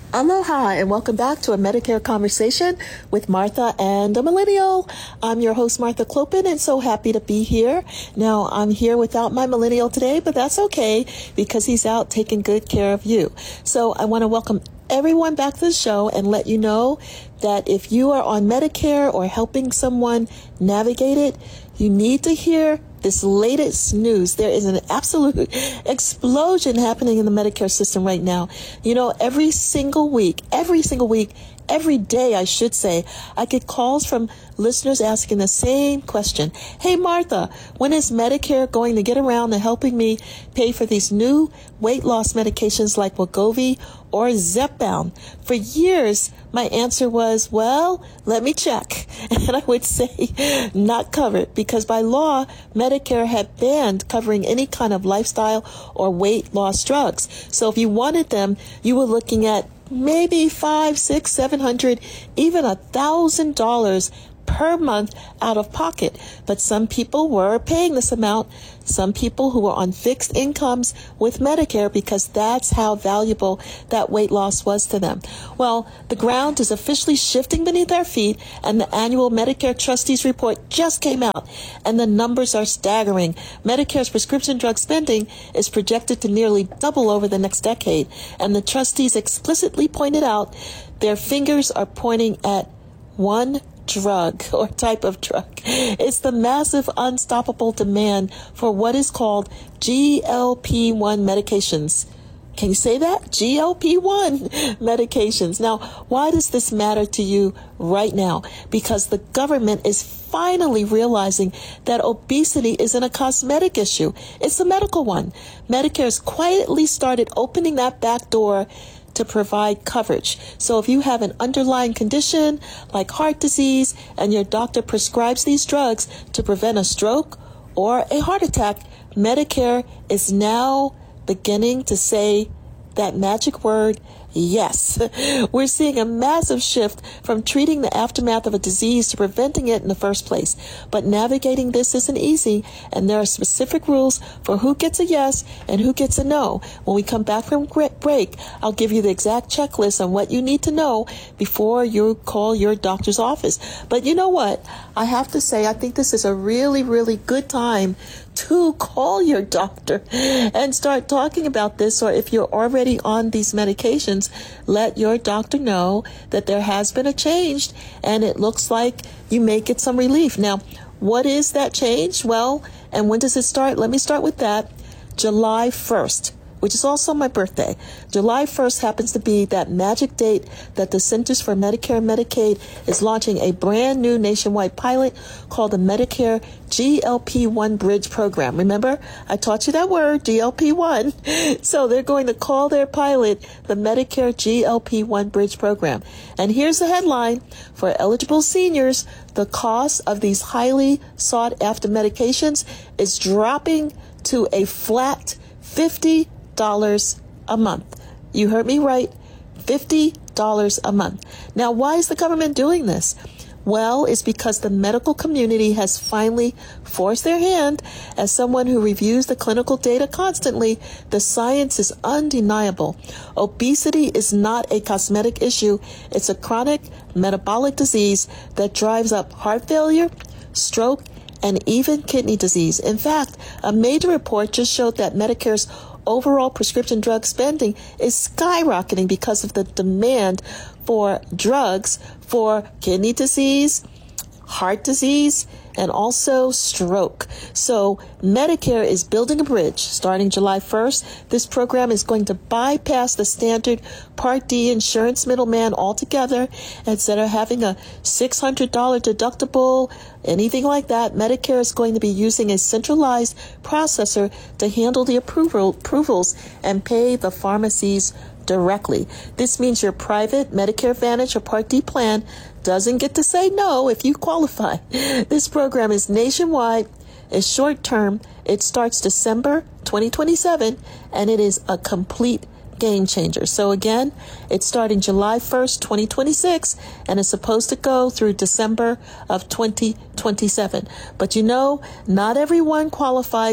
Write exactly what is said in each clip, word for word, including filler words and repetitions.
Aloha and welcome back to a Medicare Conversation with Martha and a Millennial. I'm your host, Martha Clopin, and so happy to be here. Now, I'm here without my Millennial today, but that's okay because he's out taking good care of you. So I want to welcome everyone back to the show and let you know that if you are on Medicare or helping someone navigate it, you need to hear this latest news. There is an absolute explosion happening in the Medicare system right now. You know, every single week, every single week, every day, I should say, I get calls from listeners asking the same question. Hey, Martha, when is Medicare going to get around to helping me pay for these new weight loss medications like Wegovy or Zepbound? For years, my answer was, well, let me check. And I would say not covered because by law, Medicare had banned covering any kind of lifestyle or weight loss drugs. So if you wanted them, you were looking at maybe five, six, seven hundred, even a thousand dollars per month out of pocket. But some people were paying this amount. Some people who were on fixed incomes with Medicare because that's how valuable that weight loss was to them. Well, the ground is officially shifting beneath our feet, and the annual Medicare Trustees Report just came out, and the numbers are staggering. Medicare's prescription drug spending is projected to nearly double over the next decade, and the trustees explicitly pointed out their fingers are pointing at one drug or type of drug. It's the massive unstoppable demand for what is called G L P one medications. Can you say that? G L P one medications. Now, why does this matter to you right now? Because the government is finally realizing that obesity isn't a cosmetic issue. It's a medical one. Medicare has quietly started opening that back door to provide coverage. So if you have an underlying condition like heart disease and your doctor prescribes these drugs to prevent a stroke or a heart attack, Medicare is now beginning to say that magic word, yes. We're seeing a massive shift from treating the aftermath of a disease to preventing it in the first place. But navigating this isn't easy, and there are specific rules for who gets a yes and who gets a no. When we come back from break, I'll give you the exact checklist on what you need to know before you call your doctor's office. But you know what? I have to say, I think this is a really, really good time to call your doctor and start talking about this. Or if you're already on these medications, let your doctor know that there has been a change and it looks like you may get some relief. Now, what is that change? Well, and when does it start? Let me start with that. July first, which is also my birthday. July first happens to be that magic date that the Centers for Medicare and Medicaid is launching a brand new nationwide pilot called the Medicare G L P one Bridge Program. Remember, I taught you that word, G L P one. So they're going to call their pilot the Medicare G L P one Bridge Program. And here's the headline: for eligible seniors, the cost of these highly sought after medications is dropping to a flat fifty dollars a month. You heard me right, fifty dollars a month. Now, why is the government doing this? Well, it's because the medical community has finally forced their hand. As someone who reviews the clinical data constantly, the science is undeniable. Obesity is not a cosmetic issue. It's a chronic metabolic disease that drives up heart failure, stroke, and even kidney disease. In fact, a major report just showed that Medicare's overall prescription drug spending is skyrocketing because of the demand for drugs for kidney disease, heart disease, and also stroke. So Medicare is building a bridge starting July first. This program is going to bypass the standard Part D insurance middleman altogether. Instead of having a six hundred dollars deductible, anything like that, Medicare is going to be using a centralized processor to handle the approval approvals and pay the pharmacies directly. This means your private Medicare Advantage or Part D plan doesn't get to say no if you qualify. This program is nationwide, it's short term, it starts December twenty twenty-seven, and it is a complete game changer. So again, it's starting July first, twenty twenty-six, and it's supposed to go through December of twenty twenty-seven. But you know, not everyone qualifies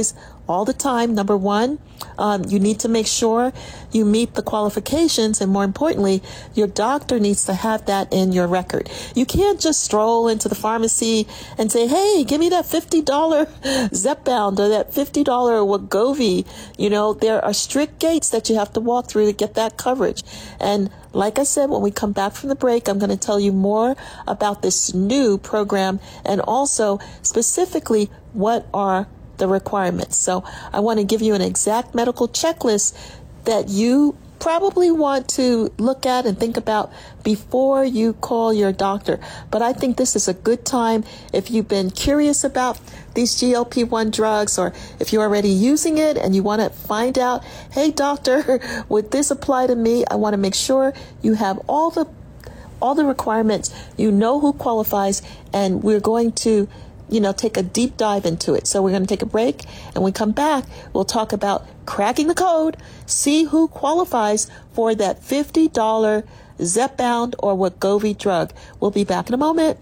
all the time. Number one, um, you need to make sure you meet the qualifications, and more importantly, your doctor needs to have that in your record. You can't just stroll into the pharmacy and say, hey, give me that fifty dollars Zepbound or that fifty dollars Wegovy. You know, there are strict gates that you have to walk through to get that coverage. And like I said, when we come back from the break, I'm going to tell you more about this new program and also specifically what are the requirements. So I want to give you an exact medical checklist that you probably want to look at and think about before you call your doctor. But I think this is a good time if you've been curious about these G L P one drugs, or if you're already using it and you want to find out, hey doctor, would this apply to me? I want to make sure you have all the all the requirements, you know who qualifies, and we're going to you know, take a deep dive into it. So we're going to take a break, and when we come back, we'll talk about cracking the code, see who qualifies for that fifty dollars Zepbound or Wegovy drug. We'll be back in a moment.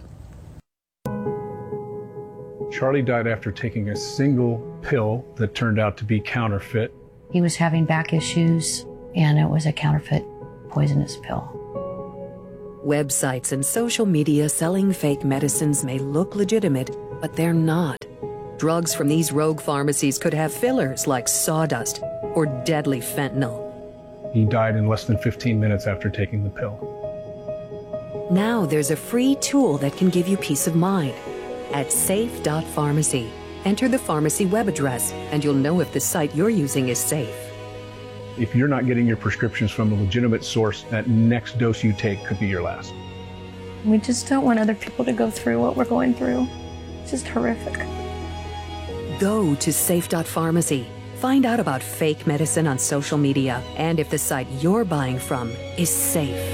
Charlie died after taking a single pill that turned out to be counterfeit. He was having back issues, and it was a counterfeit poisonous pill. Websites and social media selling fake medicines may look legitimate, but they're not. Drugs from these rogue pharmacies could have fillers like sawdust or deadly fentanyl. He died in less than fifteen minutes after taking the pill. Now there's a free tool that can give you peace of mind. At safe dot pharmacy, enter the pharmacy web address and you'll know if the site you're using is safe. If you're not getting your prescriptions from a legitimate source, that next dose you take could be your last. We just don't want other people to go through what we're going through. It's just horrific. Go to safe dot pharmacy. Find out about fake medicine on social media and if the site you're buying from is safe.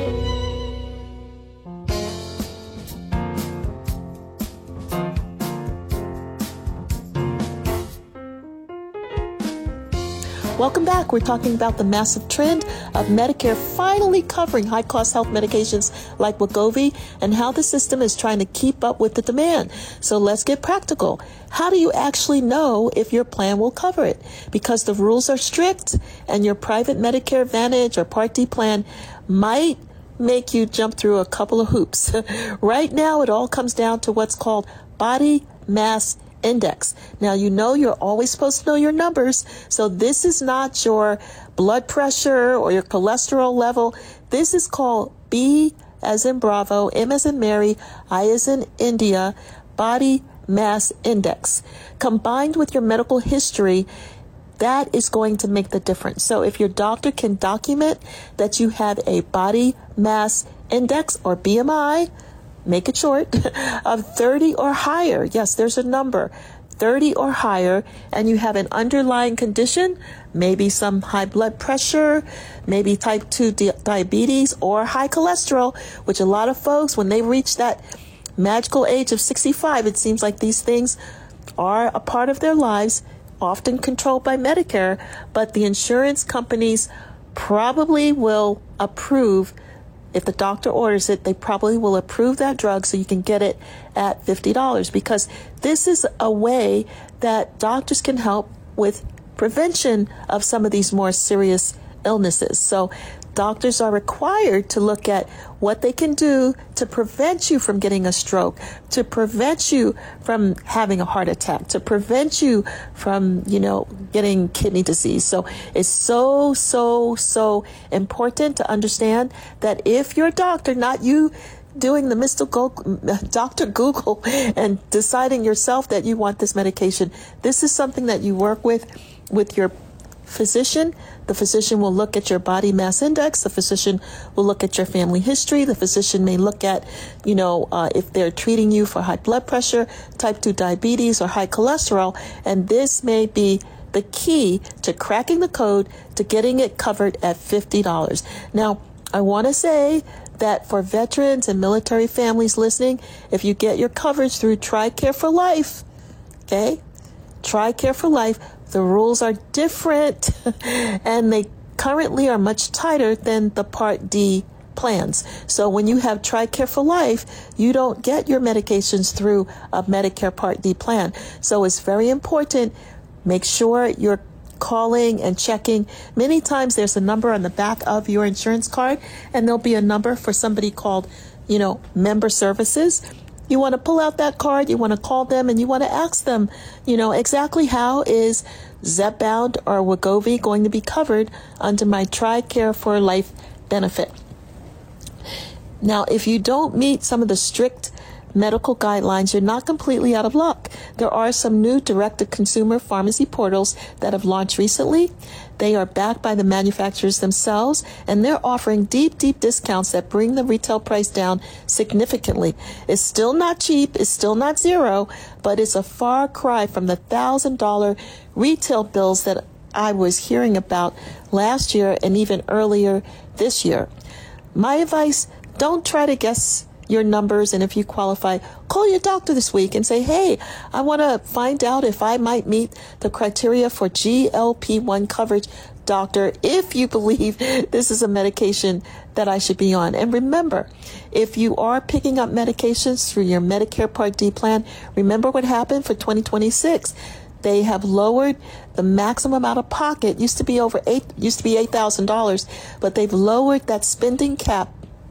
Welcome back. We're talking about the massive trend of Medicare finally covering high-cost health medications like Wegovy and how the system is trying to keep up with the demand. So let's get practical. How do you actually know if your plan will cover it? Because the rules are strict and your private Medicare Advantage or Part D plan might make you jump through a couple of hoops. Right now, it all comes down to what's called body mass index. Now, you know you're always supposed to know your numbers, so this is not your blood pressure or your cholesterol level. This is called B as in Bravo, M as in Mary, I as in India, body mass index. Combined with your medical history, that is going to make the difference. So if your doctor can document that you have a body mass index or B M I, make it short, of thirty or higher. Yes, there's a number, thirty or higher, and you have an underlying condition, maybe some high blood pressure, maybe type two di- diabetes or high cholesterol, which a lot of folks, when they reach that magical age of sixty-five, it seems like these things are a part of their lives, often controlled by Medicare, but the insurance companies probably will approve. If the doctor orders it, they probably will approve that drug so you can get it at fifty dollars, because this is a way that doctors can help with prevention of some of these more serious illnesses. So doctors are required to look at what they can do to prevent you from getting a stroke, to prevent you from having a heart attack, to prevent you from, you know, getting kidney disease. So it's so, so, so important to understand that if your doctor, not you doing the mystical Doctor Google and deciding yourself that you want this medication, this is something that you work with, with your physician. The physician will look at your body mass index. The physician will look at your family history. The physician may look at, you know, uh, if they're treating you for high blood pressure, type two diabetes, or high cholesterol. And this may be the key to cracking the code to getting it covered at fifty dollars. Now, I want to say that for veterans and military families listening, if you get your coverage through TRICARE for Life, okay, TRICARE for Life, the rules are different and they currently are much tighter than the Part D plans. So when you have TRICARE for Life, you don't get your medications through a Medicare Part D plan. So it's very important Make sure you're calling and checking. Many times there's a number on the back of your insurance card, and there'll be a number for somebody called, you know, member services. You want to pull out that card, you want to call them, and you want to ask them, you know, exactly how is Zepbound or Wegovy going to be covered under my TRICARE for Life benefit. Now, if you don't meet some of the strict medical guidelines, you're not completely out of luck. There are some new direct-to-consumer pharmacy portals that have launched recently. They are backed by the manufacturers themselves, and they're offering deep, deep discounts that bring the retail price down significantly. It's still not cheap, it's still not zero, but it's a far cry from the one thousand dollars retail bills that I was hearing about last year and even earlier this year. My advice, don't try to guess your numbers, and if you qualify, call your doctor this week and say, hey, I want to find out if I might meet the criteria for G L P one coverage, doctor, if you believe this is a medication that I should be on. And remember, if you are picking up medications through your Medicare Part D plan, remember what happened for twenty twenty-six. They have lowered the maximum out of pocket. Used to be over eight, used to be eight thousand dollars, but they've lowered that spending cap,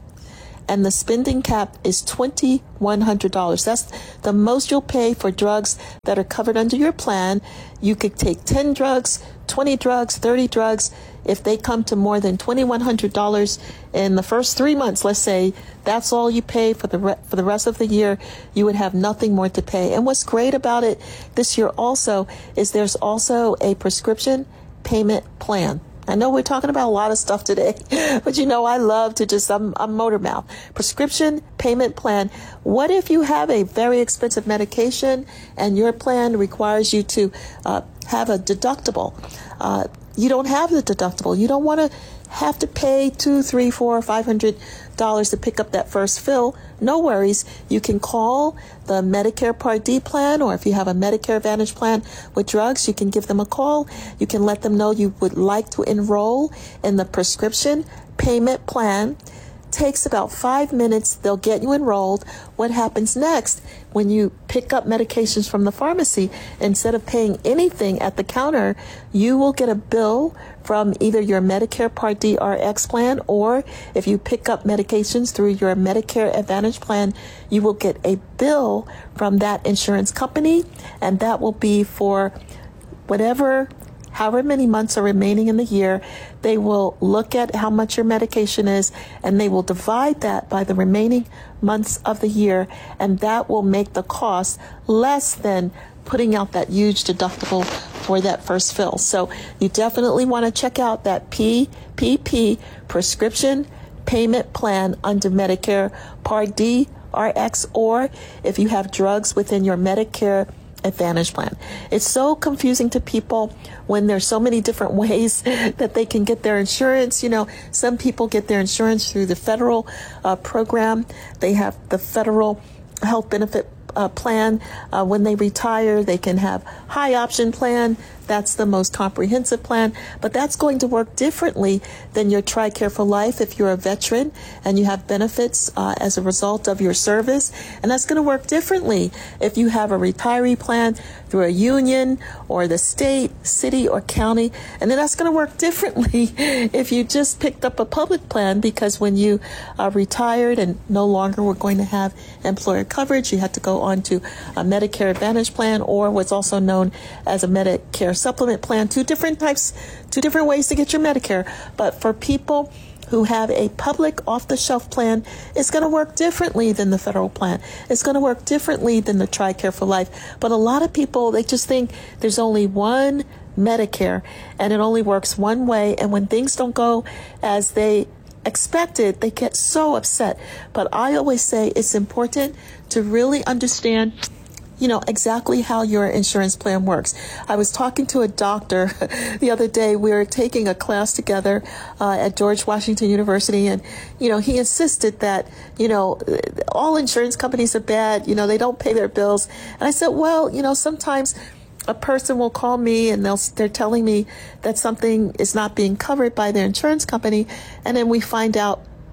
and the spending cap is twenty-one hundred dollars. That's the most you'll pay for drugs that are covered under your plan. You could take ten drugs, twenty drugs, thirty drugs. If they come to more than twenty-one hundred dollars in the first three months, let's say, that's all you pay for the re- for the rest of the year. You would have nothing more to pay. And what's great about it this year also is there's also a prescription payment plan. I know we're talking about a lot of stuff today, but you know I love to just, I'm, I'm motor mouth. Prescription payment plan. What if you have a very expensive medication and your plan requires you to uh, have a deductible? Uh, you don't have the deductible. You don't want to have to pay two, three, four, five hundred dollars to pick up that first fill. No worries. You can call the Medicare Part D plan, or if you have a Medicare Advantage plan with drugs, you can give them a call. You can let them know you would like to enroll in the prescription payment plan. Takes about five minutes. They'll get you enrolled. What happens next when you pick up medications from the pharmacy? Instead of paying anything at the counter, you will get a bill from either your Medicare Part D R X plan, or if you pick up medications through your Medicare Advantage plan, you will get a bill from that insurance company, and that will be for whatever, however many months are remaining in the year. They will look at how much your medication is, and they will divide that by the remaining months of the year, and that will make the cost less than putting out that huge deductible for that first fill. So you definitely want to check out that P P P, prescription payment plan, under Medicare Part D R X, or if you have drugs within your Medicare Advantage plan. It's so confusing to people when there's so many different ways that they can get their insurance. You know, some people get their insurance through the federal uh, program. They have the federal health benefit uh, plan. Uh, when they retire, they can have high option plan. That's the most comprehensive plan, but that's going to work differently than your TRICARE for Life if you're a veteran and you have benefits uh, as a result of your service. And that's going to work differently if you have a retiree plan through a union or the state, city, or county. And then that's going to work differently if you just picked up a public plan, because when you are retired and no longer were going to have employer coverage, you had to go on to a Medicare Advantage plan, or what's also known as a Medicare supplement plan. Two different types, two different ways to get your Medicare. But for people who have a public off-the-shelf plan, it's going to work differently than the federal plan. It's going to work differently than the TRICARE for Life. But a lot of people, they just think there's only one Medicare and it only works one way. And when things don't go as they expected, they get so upset. But I always say it's important to really understand, you know, exactly how your insurance plan works. I was talking to a doctor the other day. We were taking a class together uh, at George Washington University, and, you know, he insisted that, you know, all insurance companies are bad. You know, they don't pay their bills. And I said, well, you know, sometimes a person will call me and they'll, they're telling me that something is not being covered by their insurance company, and then we find out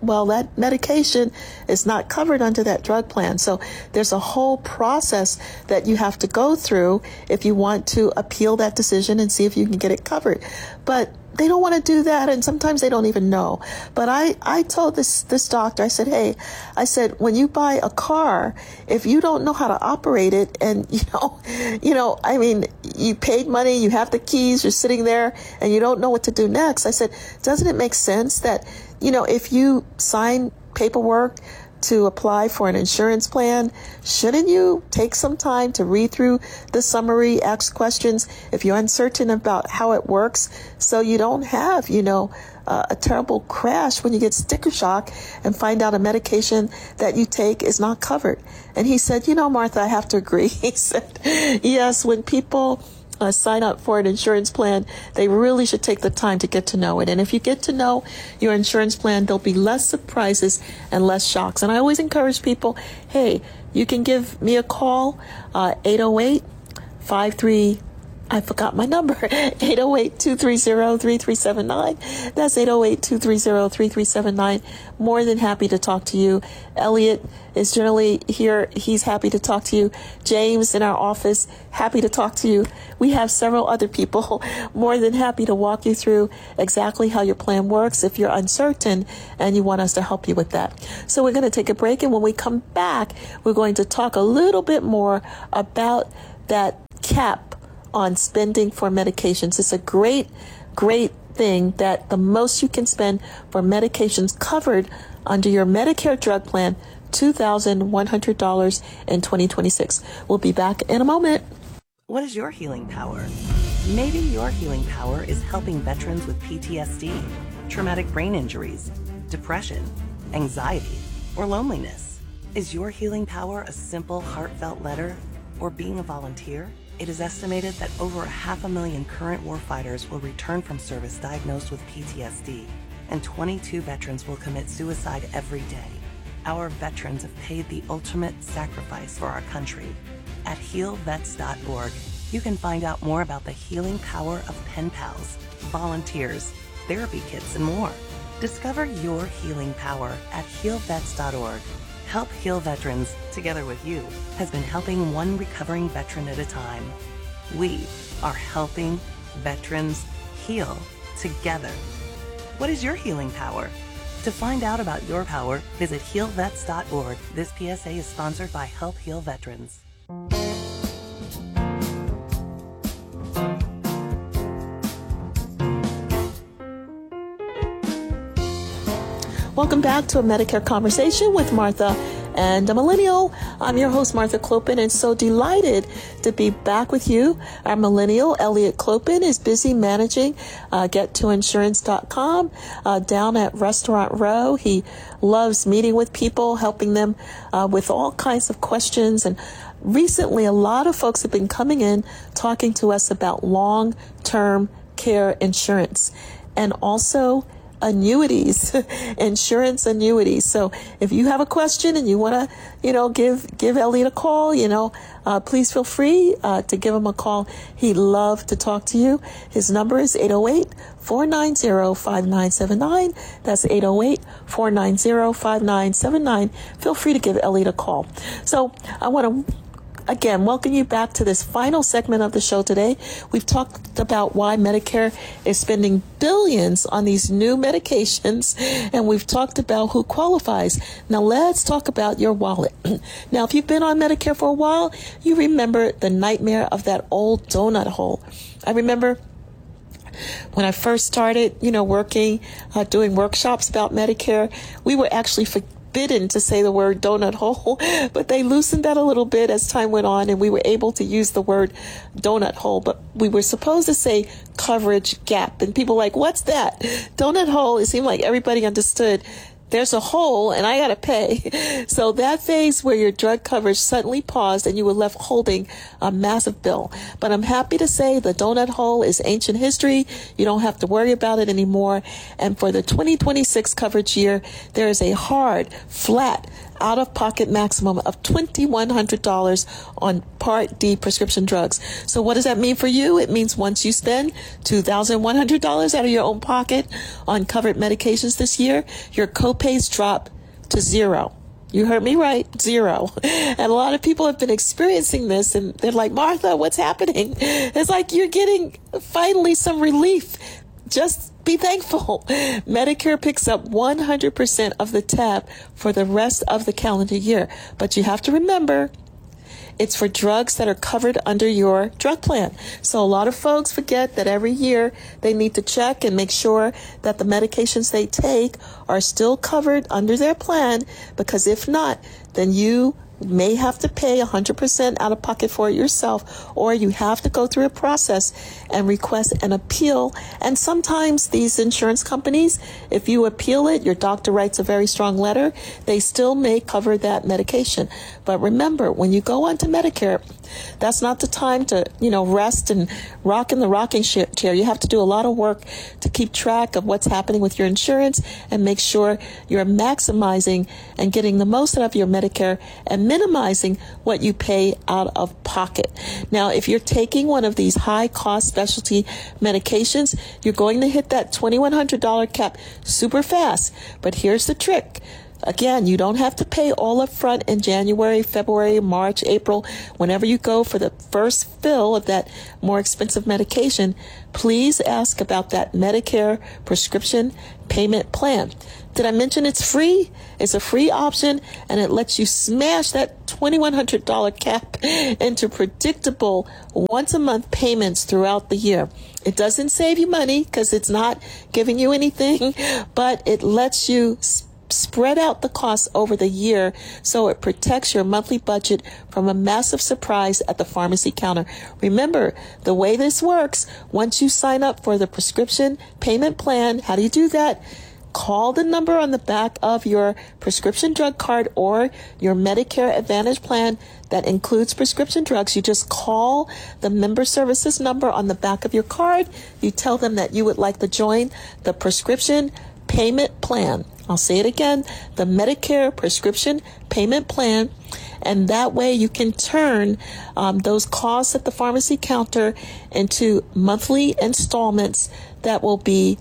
well, that medication is not covered under that drug plan. So there's a whole process that you have to go through if you want to appeal that decision and see if you can get it covered. But they don't want to do that, and sometimes they don't even know. But I, I told this, this doctor, I said, hey, I said, when you buy a car, if you don't know how to operate it, and, you know, you know, I mean, you paid money, you have the keys, you're sitting there, and you don't know what to do next. I said, doesn't it make sense that, you know, if you sign paperwork to apply for an insurance plan, shouldn't you take some time to read through the summary, ask questions if you're uncertain about how it works, so you don't have, you know, uh, a terrible crash when you get sticker shock and find out a medication that you take is not covered. And he said, you know, Martha, I have to agree. He said, yes, when people Uh, sign up for an insurance plan, they really should take the time to get to know it. And if you get to know your insurance plan, there'll be less surprises and less shocks. And I always encourage people, hey, you can give me a call, uh, eight oh eight, five three, I forgot my number, eight oh eight, two three zero, three three seven nine. That's eight oh eight, two three zero, three three seven nine. More than happy to talk to you. Elliot is generally here. He's happy to talk to you. James in our office, happy to talk to you. We have several other people more than happy to walk you through exactly how your plan works if you're uncertain and you want us to help you with that. So we're going to take a break, and when we come back, we're going to talk a little bit more about that cap on spending for medications. It's a great, great thing that the most you can spend for medications covered under your Medicare drug plan, two thousand one hundred dollars in twenty twenty-six. We'll be back in a moment. What is your healing power? Maybe your healing power is helping veterans with P T S D, traumatic brain injuries, depression, anxiety, or loneliness. Is your healing power a simple, heartfelt letter or being a volunteer? It is estimated that over half a million current warfighters will return from service diagnosed with P T S D, and twenty-two veterans will commit suicide every day. Our veterans have paid the ultimate sacrifice for our country. At heal vets dot org, you can find out more about the healing power of pen pals, volunteers, therapy kits, and more. Discover your healing power at heal vets dot org. Help Heal Veterans, together with you, has been helping one recovering veteran at a time. We are helping veterans heal together. What is your healing power? To find out about your power, visit heal vets dot org. This P S A is sponsored by Help Heal Veterans. Welcome back to a Medicare Conversation with Martha and a Millennial. I'm your host, Martha Clopin, and so delighted to be back with you. Our Millennial, Elliot Clopin, is busy managing uh, get to insurance dot com uh, down at Restaurant Row. He loves meeting with people, helping them uh, with all kinds of questions. And recently, a lot of folks have been coming in talking to us about long-term care insurance and also annuities, insurance annuities. So if you have a question and you want to, you know, give, give Elliot a call, you know, uh, please feel free uh, to give him a call. He'd love to talk to you. His number is eight oh eight, four nine zero, five nine seven nine. That's eight oh eight, four nine zero, five nine seven nine. Feel free to give Elliot a call. So I want to Again, welcome you back to this final segment of the show today. We've talked about why Medicare is spending billions on these new medications, and we've talked about who qualifies. Now let's talk about your wallet. Now, if you've been on Medicare for a while, you remember the nightmare of that old donut hole. I remember when I first started, you know, working, uh, doing workshops about Medicare, we were actually for forbidden to say the word donut hole, but they loosened that a little bit as time went on, and we were able to use the word donut hole, but we were supposed to say coverage gap, and people were like, what's that? Donut hole, it seemed like everybody understood there's a hole and I got to pay. So that phase where your drug coverage suddenly paused and you were left holding a massive bill. But I'm happy to say the donut hole is ancient history. You don't have to worry about it anymore. And for the twenty twenty-six coverage year, there is a hard, flat, out-of-pocket maximum of twenty-one hundred dollars on Part D prescription drugs. So what does that mean for you? It means once you spend two thousand one hundred dollars out of your own pocket on covered medications this year, your copays drop to zero. You heard me right, zero. And a lot of people have been experiencing this, and they're like, Martha, what's happening? It's like you're getting finally some relief. Just be thankful. Medicare picks up one hundred percent of the tab for the rest of the calendar year. But you have to remember, it's for drugs that are covered under your drug plan. So a lot of folks forget that every year they need to check and make sure that the medications they take are still covered under their plan, because if not, then you may have to pay one hundred percent out of pocket for it yourself, or you have to go through a process and request an appeal. And sometimes these insurance companies, if you appeal it, your doctor writes a very strong letter, they still may cover that medication. But remember, when you go onto Medicare, that's not the time to, you know, rest and rock in the rocking chair. You have to do a lot of work to keep track of what's happening with your insurance and make sure you're maximizing and getting the most out of your Medicare and minimizing what you pay out of pocket. Now, if you're taking one of these high cost specialty medications, you're going to hit that twenty-one hundred dollars cap super fast. But here's the trick. Again, you don't have to pay all up front in January, February, March, April. Whenever you go for the first fill of that more expensive medication, please ask about that Medicare prescription payment plan. Did I mention it's free? It's a free option, and it lets you smash that twenty-one hundred dollars cap into predictable once-a-month payments throughout the year. It doesn't save you money because it's not giving you anything, but it lets you spread out the costs over the year, so it protects your monthly budget from a massive surprise at the pharmacy counter. Remember, the way this works, once you sign up for the prescription payment plan, how do you do that? Call the number on the back of your prescription drug card or your Medicare Advantage plan that includes prescription drugs. You just call the member services number on the back of your card. You tell them that you would like to join the prescription payment plan. I'll say it again, the Medicare prescription payment plan. And that way you can turn um, those costs at the pharmacy counter into monthly installments that will be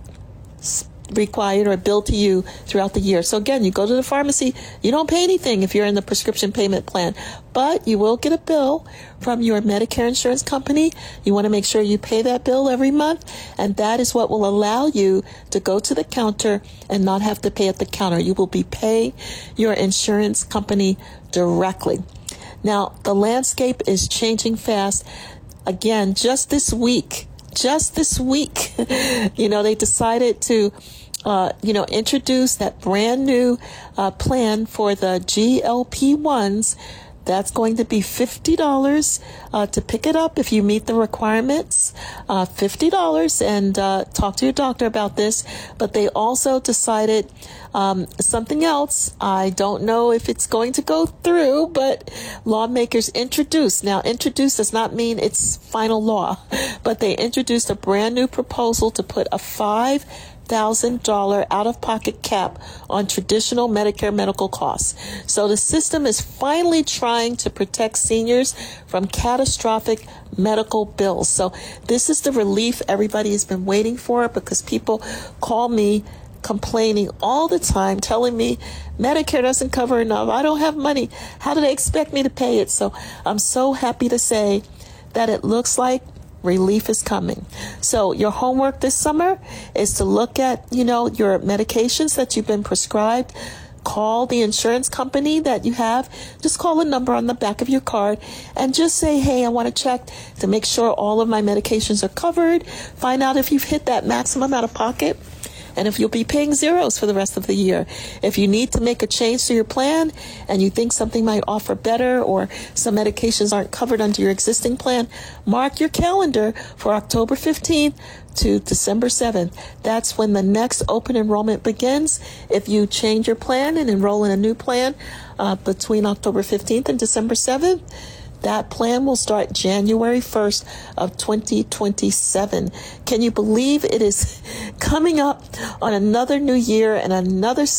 required or billed to you throughout the year. So again, you go to the pharmacy, you don't pay anything if you're in the prescription payment plan, but you will get a bill from your Medicare insurance company. You want to make sure you pay that bill every month, and that is what will allow you to go to the counter and not have to pay at the counter. You will be paying your insurance company directly. Now, the landscape is changing fast. Again, just this week, just this week, you know, they decided to Uh, you know, introduce that brand new uh, plan for the G L P ones. That's going to be fifty dollars uh, to pick it up if you meet the requirements. Uh, fifty dollars, and uh, talk to your doctor about this. But they also decided um, something else. I don't know if it's going to go through, but lawmakers introduced. Now, introduced does not mean it's final law, but they introduced a brand new proposal to put a five thousand dollars out-of-pocket cap on traditional Medicare medical costs. So the system is finally trying to protect seniors from catastrophic medical bills. So this is the relief everybody has been waiting for, because people call me complaining all the time, telling me Medicare doesn't cover enough. I don't have money. How do they expect me to pay it? So I'm so happy to say that it looks like relief is coming. So your homework this summer is to look at, you know, your medications that you've been prescribed. Call the insurance company that you have. Just call a number on the back of your card and just say, hey, I want to check to make sure all of my medications are covered. Find out if you've hit that maximum out of pocket, and if you'll be paying zeros for the rest of the year. If you need to make a change to your plan and you think something might offer better, or some medications aren't covered under your existing plan, mark your calendar for October fifteenth to December seventh. That's when the next open enrollment begins. If you change your plan and enroll in a new plan uh, between October fifteenth and December seventh, that plan will start January first of twenty twenty-seven. Can you believe it is coming up on another new year and another set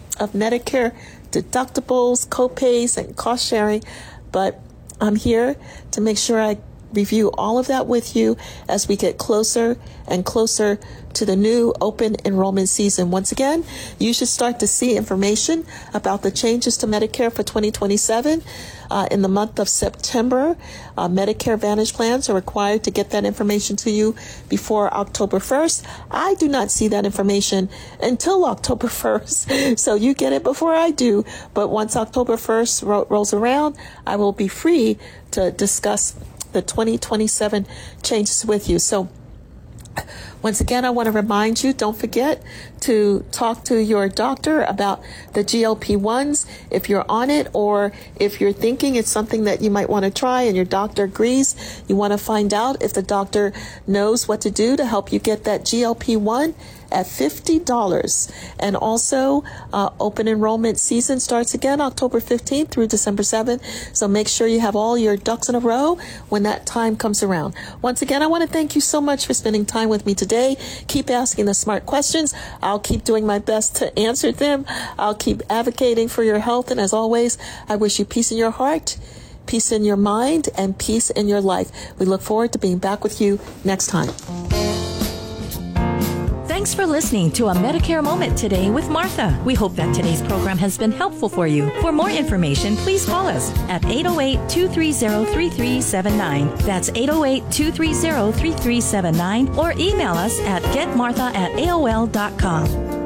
of Medicare deductibles, copays, and cost sharing, but I'm here to make sure I review all of that with you as we get closer and closer to the new open enrollment season. Once again, you should start to see information about the changes to Medicare for twenty twenty-seven uh, in the month of September. Uh, Medicare Advantage plans are required to get that information to you before October first. I do not see that information until October first, so you get it before I do. But once October first ro- rolls around, I will be free to discuss the twenty twenty-seven changes with you. So once again, I want to remind you, don't forget to talk to your doctor about the G L P ones if you're on it, or if you're thinking it's something that you might want to try and your doctor agrees. You want to find out if the doctor knows what to do to help you get that G L P one at fifty dollars. And also, uh, open enrollment season starts again October fifteenth through December seventh. So make sure you have all your ducks in a row when that time comes around. Once again, I want to thank you so much for spending time with me today. Keep asking the smart questions. I'll keep doing my best to answer them. I'll keep advocating for your health. And as always, I wish you peace in your heart, peace in your mind, and peace in your life. We look forward to being back with you next time. Thanks for listening to A Medicare Moment today with Martha. We hope that today's program has been helpful for you. For more information, please call us at eight oh eight, two three zero, three three seven nine. That's eight oh eight, two three zero, three three seven nine, or email us at getmartha at A O L dot com.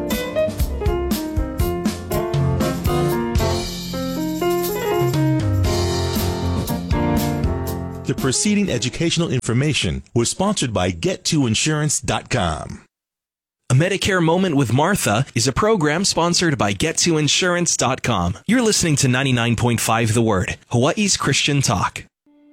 The preceding educational information was sponsored by get to insurance dot com. A Medicare Moment with Martha is a program sponsored by get to insurance dot com. You're listening to ninety-nine point five The Word, Hawaii's Christian talk.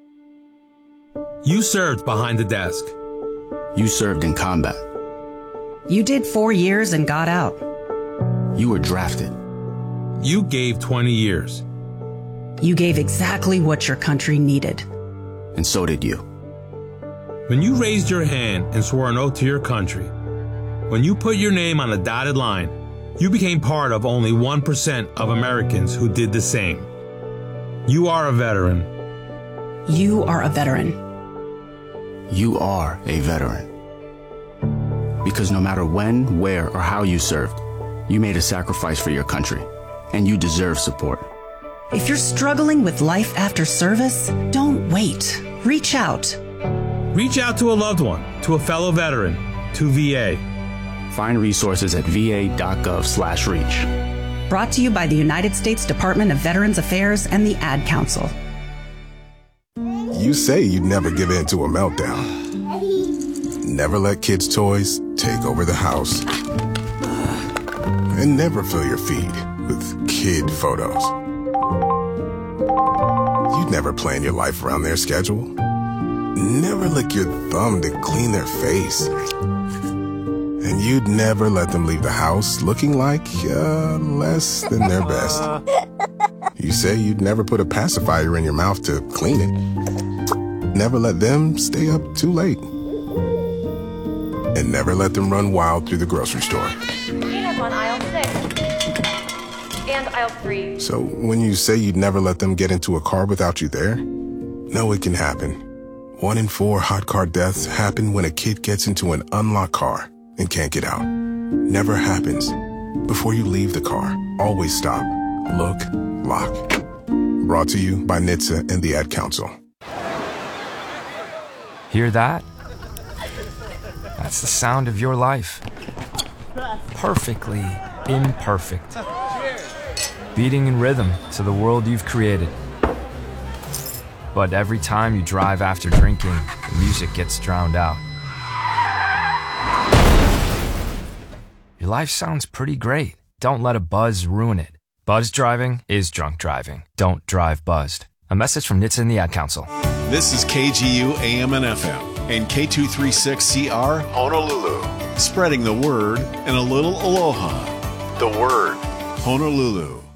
You served behind the desk. You served in combat. You did four years and got out. You were drafted. You gave twenty years. You gave exactly what your country needed. And so did you. When you raised your hand and swore an oath to your country, when you put your name on a dotted line, you became part of only one percent of Americans who did the same. You are a veteran. You are a veteran. You are a veteran. Because no matter when, where, or how you served, you made a sacrifice for your country, and you deserve support. If you're struggling with life after service, don't wait. Reach out. Reach out to a loved one, to a fellow veteran, to V A. Find resources at V A dot gov slash reach. Brought to you by the United States Department of Veterans Affairs and the Ad Council. You say you'd never give in to a meltdown. Never let kids' toys take over the house. And never fill your feed with kid photos. You'd never plan your life around their schedule. Never lick your thumb to clean their face. And you'd never let them leave the house looking like uh, less than their best. You say you'd never put a pacifier in your mouth to clean it. Never let them stay up too late. And never let them run wild through the grocery store. Peanuts on aisle six. And aisle three. So when you say you'd never let them get into a car without you there, no, it can happen. One in four hot car deaths happen when a kid gets into an unlocked car and can't get out. Never happens. Before you leave the car, always stop, look, lock. Brought to you by N H T S A and the Ad Council. Hear that? That's the sound of your life. Perfectly imperfect. Beating in rhythm to the world you've created. But every time you drive after drinking, the music gets drowned out. Your life sounds pretty great. Don't let a buzz ruin it. Buzz driving is drunk driving. Don't drive buzzed. A message from N H T S A and the Ad Council. This is K G U A M and F M and K two thirty-six C R Honolulu. Spreading the word and a little aloha. The word. Honolulu.